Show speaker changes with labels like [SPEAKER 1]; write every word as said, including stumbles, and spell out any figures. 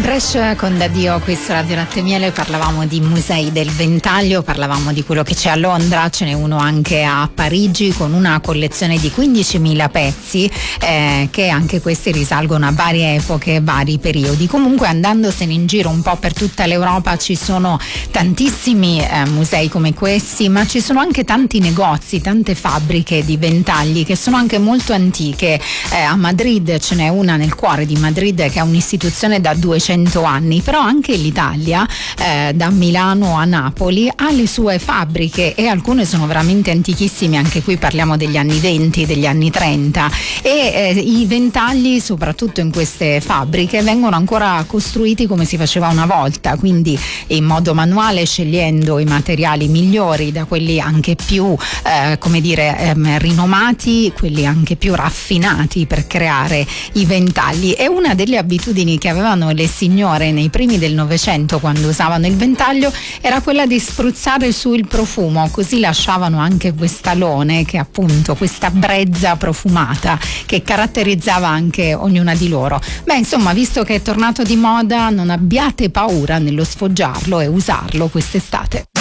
[SPEAKER 1] Brescia con Daddio qui su Radio Latte e Miele. Parlavamo di musei del Ventaglio, parlavamo di quello che c'è a Londra, ce n'è uno anche a Parigi con una collezione di quindicimila pezzi eh, che anche questi risalgono a varie epoche, vari periodi. Comunque, andandosene in giro un po' per tutta l'Europa ci sono tantissimi eh, musei come questi, ma ci sono anche tanti negozi, tante fabbriche di ventagli che sono anche molto antiche. Eh, a Madrid ce n'è una nel cuore di Madrid che è un'istituzione da duecento anni, però anche l'Italia eh, da Milano a Napoli ha le sue fabbriche e alcune sono veramente antichissime. Anche qui parliamo degli anni venti, degli anni trenta, e eh, i ventagli soprattutto in queste fabbriche vengono ancora costruiti come si faceva una volta, quindi in modo manuale, scegliendo i materiali migliori, da quelli anche più eh, come dire ehm, rinomati, quelli anche più raffinati per creare i ventagli. E una delle abitudini che avevano le signore nei primi del Novecento, quando usavano il ventaglio, era quella di spruzzare su il profumo, così lasciavano anche quest'alone, che appunto questa brezza profumata che caratterizzava anche ognuna di loro. Beh, insomma, visto che è tornato di moda, non abbiate paura nello sfoggiarlo e usarlo quest'estate.